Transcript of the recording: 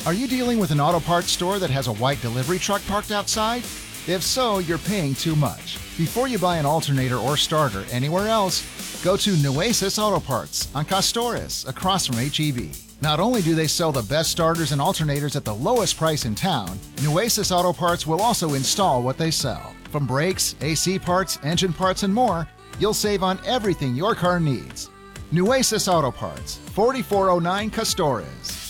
Are you dealing with an auto parts store that has a white delivery truck parked outside? If so, you're paying too much. Before you buy an alternator or starter anywhere else, go to Nueces Auto Parts on Castores, across from HEB. Not only do they sell the best starters and alternators at the lowest price in town, Nueces Auto Parts will also install what they sell. From brakes, AC parts, engine parts, and more, you'll save on everything your car needs. Nueces Auto Parts, 4409 Castores.